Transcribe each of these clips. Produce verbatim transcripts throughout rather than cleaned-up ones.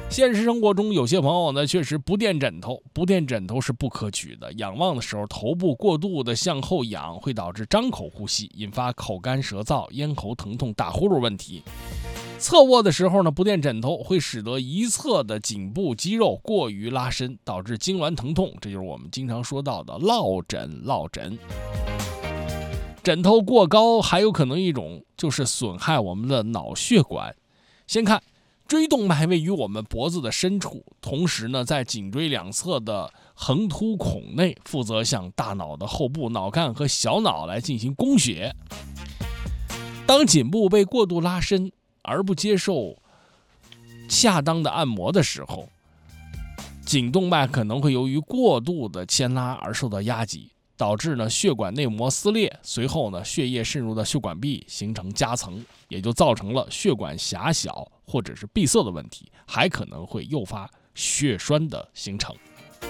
现实生活中，有些朋友呢确实不垫枕头，不垫枕头是不可取的。仰望的时候，头部过度的向后仰，会导致张口呼吸，引发口干舌燥、咽喉疼痛、打呼噜问题。侧卧的时候呢，不垫枕头会使得一侧的颈部肌肉过于拉伸，导致痉挛疼痛，这就是我们经常说到的落枕。落枕。枕头过高还有可能一种就是损害我们的脑血管。先看椎动脉位于我们脖子的深处，同时呢，在颈椎两侧的横突孔内，负责向大脑的后部、脑干和小脑来进行供血。当颈部被过度拉伸而不接受恰当的按摩的时候，颈动脉可能会由于过度的牵拉而受到压挤，导致呢血管内膜撕裂，随后呢血液渗入到血管壁，形成夹层，也就造成了血管狭小或者是闭塞的问题，还可能会诱发血栓的形成。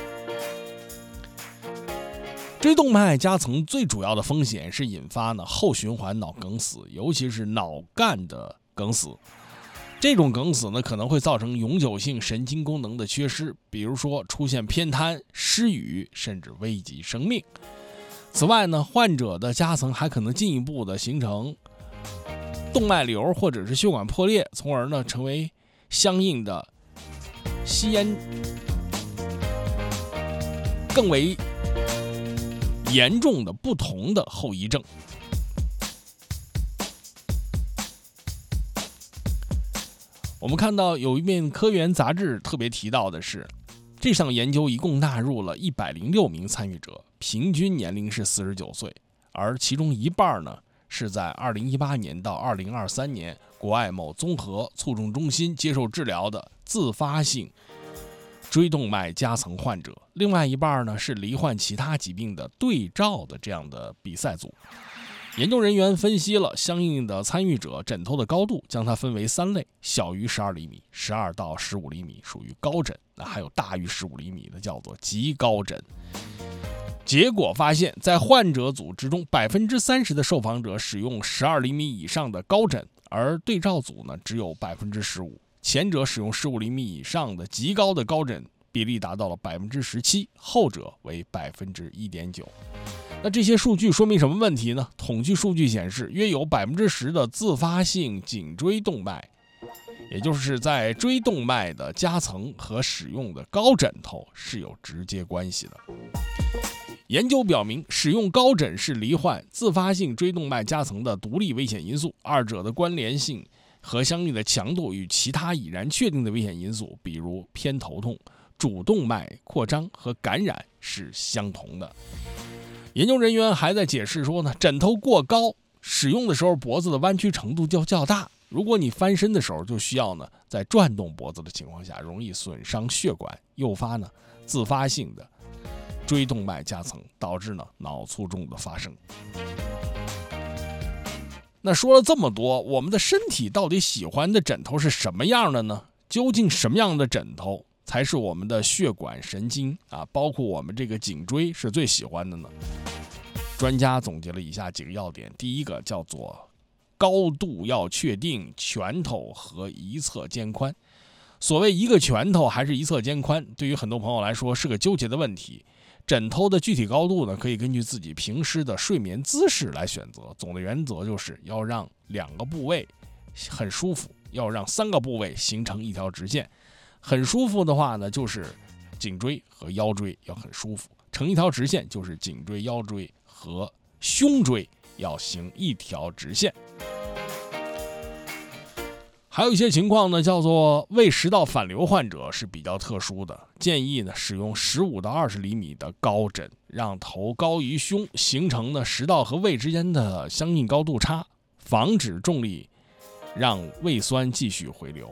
椎动脉夹层最主要的风险是引发呢后循环脑梗死，尤其是脑干的梗死。这种梗死呢可能会造成永久性神经功能的缺失，比如说出现偏瘫、失语，甚至危及生命。此外呢，患者的夹层还可能进一步的形成动脉瘤或者是血管破裂，从而呢成为相应的吸烟更为严重的不同的后遗症。我们看到有一篇科研杂志特别提到的是，这项研究一共纳入了一百零六名参与者，平均年龄是四十九岁，而其中一半呢是在二零一八年到二零二三年国外某综合卒中中心接受治疗的自发性椎动脉夹层患者，另外一半呢是罹患其他疾病的对照的这样的比赛组。研究人员分析了相应的参与者枕头的高度，将它分为三类：小于十二厘米、十二到十五厘米属于高枕，那还有大于十五厘米的叫做极高枕。结果发现，在患者组之中，百分之三十的受访者使用十二厘米以上的高枕，而对照组呢只有百分之十五。前者使用十五厘米以上的极高的高枕，比例达到了百分之十七，后者为百分之一点九。那这些数据说明什么问题呢？统计数据显示，约有百分之十的自发性颈椎动脉，也就是在椎动脉的夹层和使用的高枕头是有直接关系的。研究表明，使用高枕是罹患自发性椎动脉夹层的独立危险因素，二者的关联性和相应的强度与其他已然确定的危险因素，比如偏头痛、主动脉扩张和感染是相同的。研究人员还在解释说呢，枕头过高，使用的时候脖子的弯曲程度就较大，如果你翻身的时候就需要呢在转动脖子的情况下，容易损伤血管，诱发呢自发性的椎动脉夹层，导致呢脑卒中的发生。那说了这么多，我们的身体到底喜欢的枕头是什么样的呢？究竟什么样的枕头才是我们的血管神经啊，包括我们这个颈椎是最喜欢的呢？专家总结了以下几个要点，第一个叫做高度要确定，拳头和一侧肩宽。所谓一个拳头还是一侧肩宽，对于很多朋友来说是个纠结的问题。枕头的具体高度呢，可以根据自己平时的睡眠姿势来选择。总的原则就是要让两个部位很舒服，要让三个部位形成一条直线。很舒服的话呢，就是颈椎和腰椎要很舒服，成一条直线就是颈椎、腰椎和胸椎要行一条直线。还有一些情况呢，叫做胃食道反流患者是比较特殊的，建议呢使用十五到二十厘米的高枕，让头高于胸，形成呢食道和胃之间的相应高度差，防止重力让胃酸继续回流。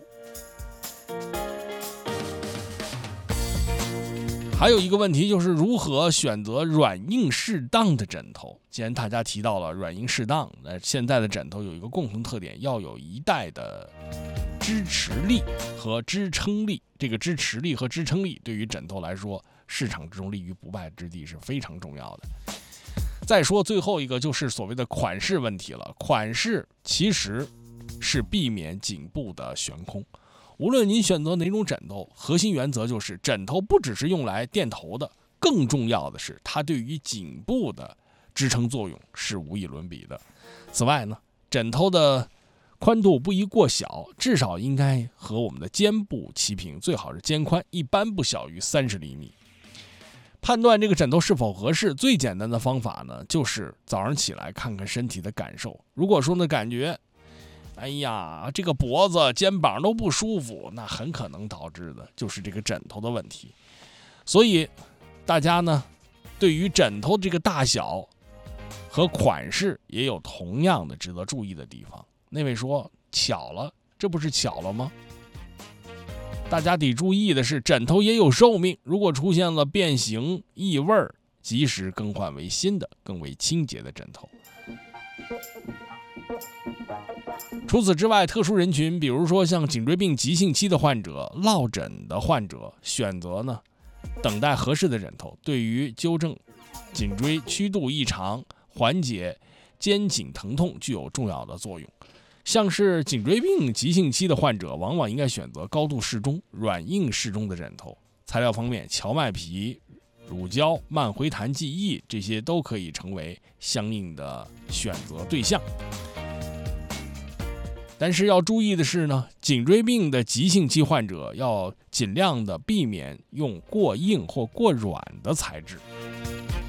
还有一个问题就是如何选择软硬适当的枕头。既然大家提到了软硬适当，那现在的枕头有一个共同特点，要有一代的支持力和支撑力。这个支持力和支撑力对于枕头来说，市场之中立于不败之地是非常重要的。再说最后一个就是所谓的款式问题了。款式其实是避免颈部的悬空。 无论您选择哪种枕头，核心原则就是枕头不只是用来垫头的，更重要的是它对于颈部的支撑作用是无以伦比的。此外呢，枕头的宽度不宜过小，至少应该和我们的肩部齐平，最好是肩宽一般不小于三十厘米。判断这个枕头是否合适，最简单的方法呢，就是早上起来看看身体的感受。如果说呢感觉哎呀，这个脖子、肩膀都不舒服，那很可能导致的就是这个枕头的问题。所以，大家呢，对于枕头这个大小和款式也有同样的值得注意的地方。那位说巧了，这不是巧了吗？大家得注意的是，枕头也有寿命，如果出现了变形、异味，及时更换为新的、更为清洁的枕头。除此之外，特殊人群，比如说像颈椎病急性期的患者、落枕的患者，选择呢等待合适的枕头，对于纠正颈椎曲度异常、缓解肩颈疼痛具有重要的作用。像是颈椎病急性期的患者，往往应该选择高度适中、软硬适中的枕头。材料方面，荞麦皮、乳胶、慢回弹记忆这些都可以成为相应的选择对象。但是要注意的是呢，颈椎病的急性期患者要尽量的避免用过硬或过软的材质。